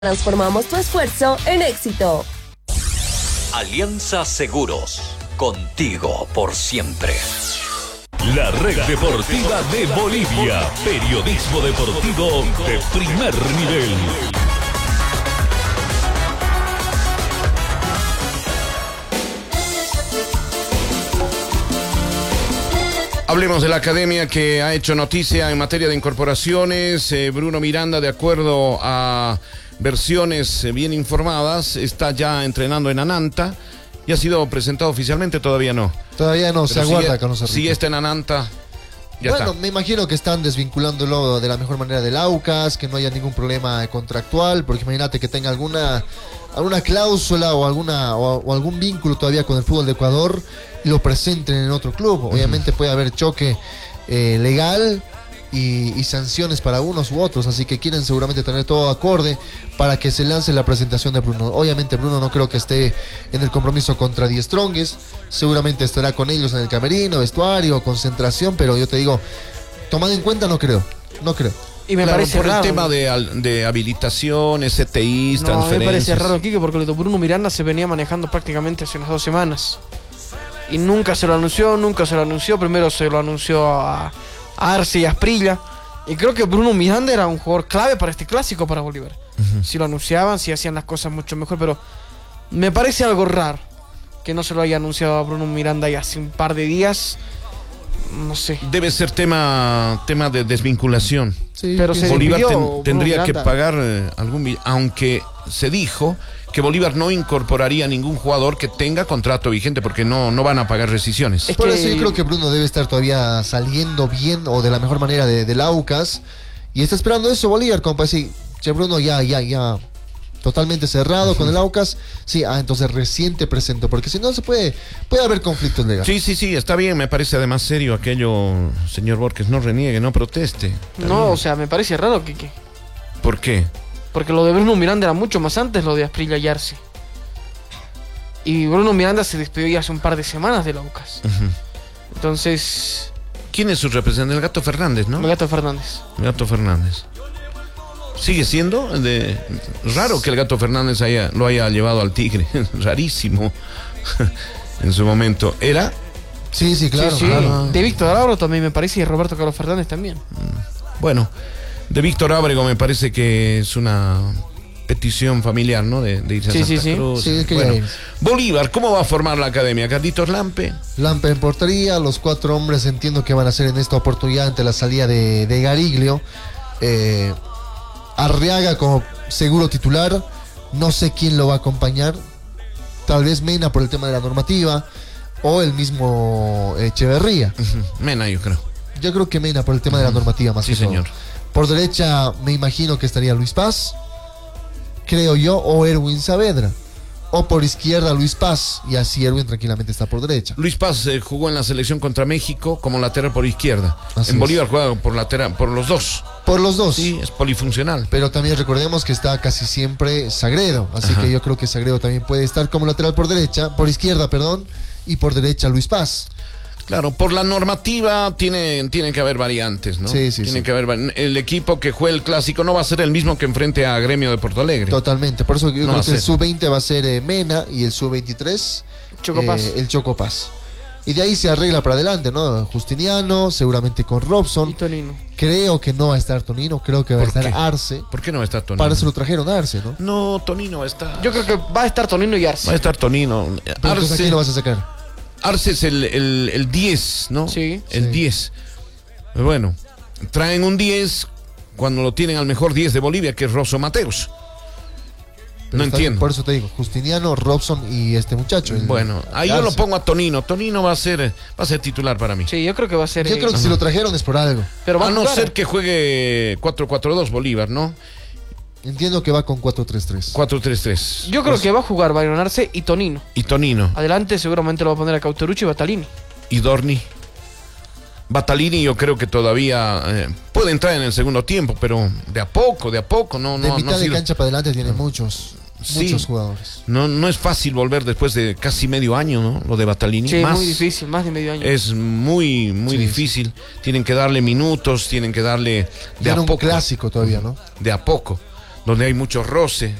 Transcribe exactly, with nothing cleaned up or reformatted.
Transformamos tu esfuerzo en éxito. Alianza Seguros, contigo por siempre. La Red Deportiva de Bolivia, periodismo deportivo de primer nivel. Hablemos de la academia que ha hecho noticia en materia de incorporaciones. Eh, Bruno Miranda, de acuerdo a versiones bien informadas, está ya entrenando en Ananta y ha sido presentado oficialmente, todavía no. Todavía no, Pero se aguarda si, con los si está en Ananta, ya bueno, está. Me imagino que están desvinculándolo de la mejor manera del Aucas, que no haya ningún problema contractual, porque imagínate que tenga alguna alguna cláusula o alguna o, o algún vínculo todavía con el fútbol de Ecuador y lo presenten en otro club. Obviamente uh-huh. puede haber choque eh, legal y, y sanciones para unos u otros, así que quieren seguramente tener todo acorde para que se lance la presentación de Bruno. Obviamente Bruno no creo que esté en el compromiso contra Die Strongest, seguramente estará con ellos en el camerino, vestuario, concentración, pero yo te digo, tomando en cuenta no creo, no creo. Y me claro, parece por raro, el tema ¿no? de, de habilitación, S T Is, no, transferencias. Me parece raro, Kike, porque lo de Bruno Miranda se venía manejando prácticamente hace unas dos semanas. Y nunca se lo anunció, nunca se lo anunció. Primero se lo anunció a, a Arce y a Asprilla. Y creo que Bruno Miranda era un jugador clave para este clásico para Bolívar. Uh-huh. Si lo anunciaban, si hacían las cosas mucho mejor. Pero me parece algo raro que no se lo haya anunciado a Bruno Miranda ya hace un par de días. No sé. Debe ser tema, tema de desvinculación. Sí, pero se Bolívar ten, Bruno tendría Miranda. que pagar eh, algún... Aunque se dijo que Bolívar no incorporaría a ningún jugador que tenga contrato vigente porque no, no van a pagar rescisiones. Es Por que... eso yo creo que Bruno debe estar todavía saliendo bien o de la mejor manera de, del Aucas y está esperando eso Bolívar, como para decir, che Bruno ya, ya, ya totalmente cerrado uh-huh. con el Aucas, sí, ah, entonces recién te presento, porque si no se puede, puede haber conflictos legales. Sí, sí, sí, está bien, me parece además serio aquello, señor Borges, no reniegue, no proteste. No, o sea, me parece raro, Kike. ¿Por qué? Porque lo de Bruno Miranda era mucho más antes lo de Asprilla y Arce. Y Bruno Miranda se despidió ya hace un par de semanas del Aucas. Uh-huh. Entonces... ¿Quién es su representante? El Gato Fernández, ¿no? El Gato Fernández. El Gato Fernández. ¿Sigue siendo? De... Raro que el Gato Fernández haya, lo haya llevado al Tigre. Rarísimo. En su momento. ¿Era? Sí, sí, claro. Sí, sí. claro. De Víctor Ábrego también me parece y Roberto Carlos Fernández también. Bueno, de Víctor Ábrego me parece que es una petición familiar, ¿no? De, de irse sí, a Santa sí, Cruz. Sí, sí. Bueno, Bolívar, ¿cómo va a formar la academia? Carlitos Lampe. Lampe en portería, los cuatro hombres entiendo que van a ser en esta oportunidad ante la salida de, de Gariglio. Eh, Arriaga como seguro titular, no sé quién lo va a acompañar, tal vez Mena por el tema de la normativa o el mismo Echeverría. Uh-huh. Mena, yo creo. Yo creo que Mena por el tema uh-huh. de la normativa más sí, que señor. todo. Por derecha me imagino que estaría Luis Paz, creo yo, o Erwin Saavedra. O por izquierda Luis Paz, y así Erwin tranquilamente está por derecha. Luis Paz eh, jugó en la selección contra México como lateral por izquierda. Así en es. Bolívar juega por lateral, por los dos. Por los dos. Sí, es polifuncional. Pero también recordemos que está casi siempre Sagredo, así Ajá. que yo creo que Sagredo también puede estar como lateral por derecha, por izquierda, perdón, y por derecha Luis Paz. Claro, por la normativa tiene, tiene que haber variantes, ¿no? Sí, sí, tiene sí. que haber. El equipo que juegue el clásico no va a ser el mismo que enfrente a Gremio de Porto Alegre. Totalmente, por eso yo no creo que el sub veinte va a ser eh, Mena y el sub veintitrés Chocopaz. Eh, el Chocopaz. Y de ahí se arregla para adelante, ¿no? Justiniano, seguramente con Robson. Y Tonino. Creo que no va a estar Tonino, creo que va a estar qué? Arce. ¿Por qué no va a estar Tonino? Para eso lo trajeron a Arce, ¿no? No, Tonino va a estar. Yo creo que va a estar Tonino y Arce. Va a estar Tonino. Pero Arce, ¿a quién lo vas a sacar? Arce es el, el, el diez, ¿no? Sí. El sí. diez. Bueno, traen un diez cuando lo tienen al mejor diez de Bolivia, que es Rosso Mateus. Pero no está entiendo. Bien, por eso te digo, Justiniano, Robson y este muchacho. El, bueno, ahí yo lo pongo a Tonino. Tonino va a ser va a ser titular para mí. Sí, yo creo que va a ser. Yo eh, creo que ajá. si lo trajeron es por algo. Pero va a a no jugar. ser que juegue cuatro cuatro dos Bolívar, ¿no? Entiendo que va con cuatro tres tres. cuatro tres tres. Yo creo pues, que va a jugar Byron Arce y Tonino. Y Tonino. Adelante seguramente lo va a poner a Cauterucci y Batalini. Y Dorni. Batalini yo creo que todavía eh, puede entrar en el segundo tiempo, pero de a poco, de a poco. No, de no, mitad no de sido... cancha para adelante tiene muchos, sí. muchos jugadores. No, no es fácil volver después de casi medio año, ¿no? Lo de Batalini. Sí, más, muy difícil, más de medio año. Es muy, muy sí, difícil. Sí. Tienen que darle minutos, tienen que darle de Tiene a un poco. clásico todavía, ¿no? De a poco. donde hay mucho roce